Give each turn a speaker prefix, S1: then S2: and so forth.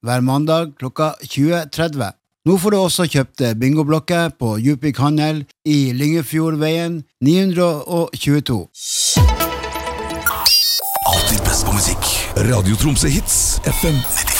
S1: hver mandag klokka 20:30. Nå får du også kjøpt bingoblokker på Djupvik Handel i Lyngefjordveien 922.
S2: Alltid best på musikk. Radio Tromsø Hits FM 90.